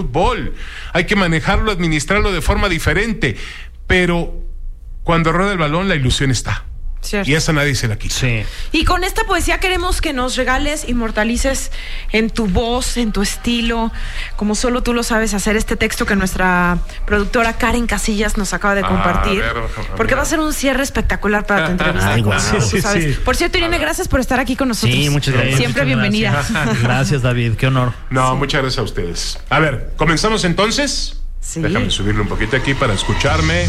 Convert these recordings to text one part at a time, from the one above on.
fútbol. Hay que manejarlo, administrarlo de forma diferente. Pero cuando rueda el balón, la ilusión está. Cierto. Y esa nadie se la quita. Sí. Y con esta poesía queremos que nos regales, inmortalices en tu voz, en tu estilo, como solo tú lo sabes hacer, este texto que nuestra productora Karen Casillas nos acaba de compartir. Porque va a ser un cierre espectacular para tu entrevista. Ay, como wow. tú sabes. Por cierto, Irene, gracias por estar aquí con nosotros. Sí, muchas gracias. Siempre bienvenida. Gracias, David, qué honor. No, muchas gracias a ustedes. A ver, ¿comenzamos entonces? Sí. Déjame subirle un poquito aquí para escucharme.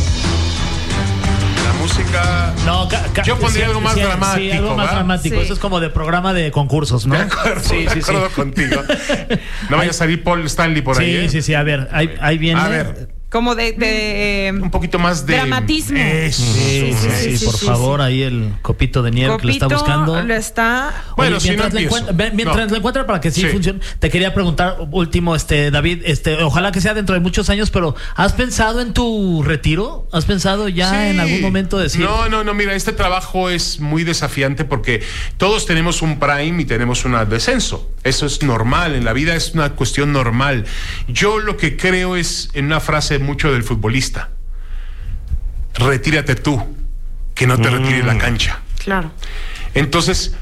La música... No, yo pondría algo más dramático. Sí, algo más dramático. Sí. Eso es como de programa de concursos, ¿no? De acuerdo contigo. No vaya a salir Paul Stanley por ahí. Sí. A ver, ahí viene. A ver. Como de Un poquito más de... dramatismo. Sí, por favor, ahí el copito de nieve que lo está buscando. Lo está... Bueno, Oye, mientras lo encuentra para que sí funcione, te quería preguntar, último, David, ojalá que sea dentro de muchos años, pero ¿has pensado en tu retiro? ¿Has pensado ya en algún momento decir? No, mira, este trabajo es muy desafiante porque todos tenemos un prime y tenemos un descenso. Eso es normal, en la vida es una cuestión normal. Yo lo que creo es en una frase mucho del futbolista: retírate tú, que no te retire la cancha. Claro. Entonces,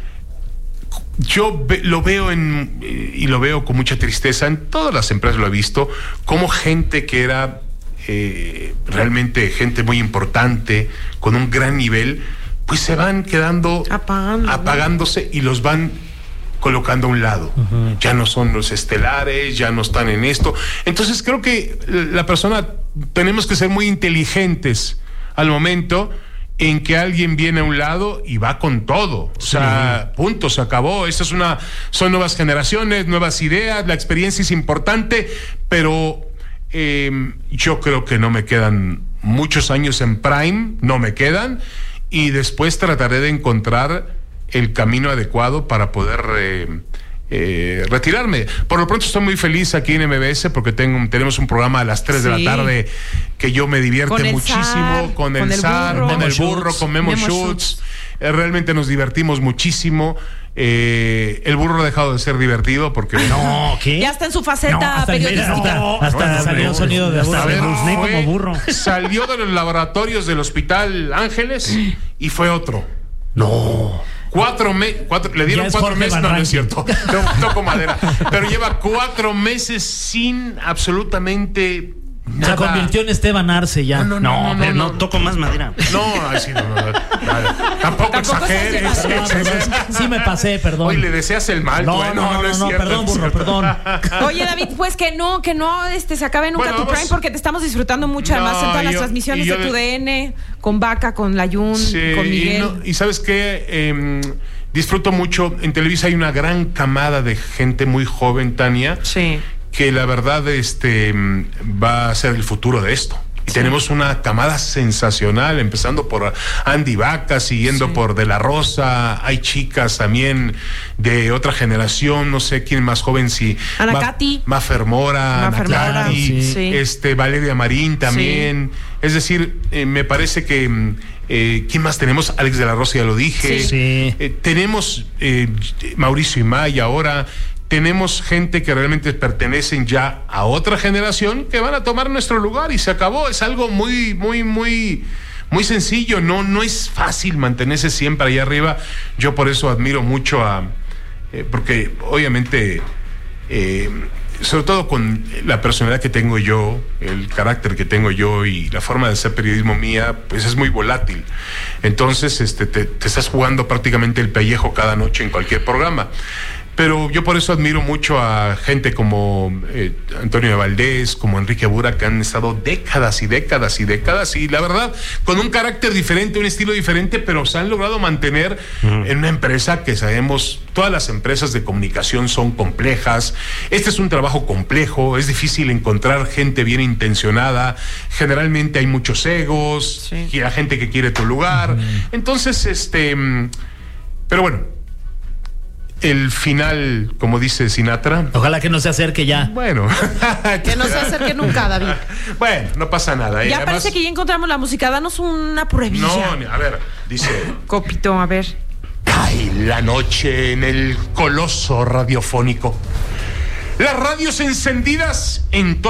yo lo veo y lo veo con mucha tristeza, en todas las empresas lo he visto, como gente que era realmente gente muy importante, con un gran nivel, pues se van quedando apagándose y los van colocando a un lado. Ya no son los estelares, ya no están en esto. Entonces creo que la persona, tenemos que ser muy inteligentes al momento en que alguien viene a un lado y va con todo. O sea, punto, se acabó. Son nuevas generaciones, nuevas ideas, la experiencia es importante, pero yo creo que no me quedan muchos años en prime, no me quedan, y después trataré de encontrar el camino adecuado para poder retirarme. Por lo pronto estoy muy feliz aquí en MBS porque tenemos un programa a las 3 de la tarde que yo me divierte muchísimo, con el zar, con el burro, con Memo Schutz. Realmente nos divertimos muchísimo. El burro ha dejado de ser divertido porque ya está en su faceta periodística. Hasta salió un sonido de burro. Como burro. Salió de los laboratorios del Hospital Ángeles y fue otro. No. 4 meses, le dieron 4 meses, no es cierto, toco madera, pero lleva 4 meses sin absolutamente nada. Se convirtió en Esteban Arce ya. No toco más madera. Tampoco exageres. Sí me pasé, perdón. Oye, le deseas el mal. No, es cierto, perdón, burro, perdón. Oye, David, pues que no se acabe nunca tu prime, porque te estamos disfrutando mucho, además en todas las transmisiones de tu DN, con Vaca, con Layún, con Miguel. Y ¿sabes qué? Disfruto mucho. En Televisa hay una gran camada de gente muy joven, Tania. Sí. Que la verdad va a ser el futuro de esto. Y tenemos una camada sensacional, empezando por Andy Vaca, siguiendo por De La Rosa. Hay chicas también de otra generación, no sé quién más joven, Ana Katy, Mafer Mora, Ana Katy, Valeria Marín también. Sí. Es decir, me parece que ¿quién más tenemos? Alex de la Rosa, ya lo dije. Tenemos Mauricio Imay ahora. Tenemos gente que realmente pertenecen ya a otra generación que van a tomar nuestro lugar y se acabó. Es algo muy, muy, muy, muy sencillo. No es fácil mantenerse siempre ahí arriba. Yo por eso admiro mucho porque obviamente, sobre todo con la personalidad que tengo yo, el carácter que tengo yo y la forma de hacer periodismo mía, pues es muy volátil. Entonces, te estás jugando prácticamente el pellejo cada noche en cualquier programa. Pero yo por eso admiro mucho a gente como Antonio de Valdés, como Enrique Bura, que han estado décadas y décadas y décadas, y la verdad, con un carácter diferente, un estilo diferente, pero se han logrado mantener en una empresa que sabemos, todas las empresas de comunicación son complejas. Este es un trabajo complejo, es difícil encontrar gente bien intencionada, generalmente hay muchos egos, y la gente que quiere tu lugar. Entonces, pero bueno, el final, como dice Sinatra. Ojalá que no se acerque ya. Bueno. Que no se acerque nunca, David. Bueno, no pasa nada. Ya además, parece que ya encontramos la música. Danos una pruebilla. No, a ver, dice. Copito, a ver. Cae la noche en el coloso radiofónico. Las radios encendidas en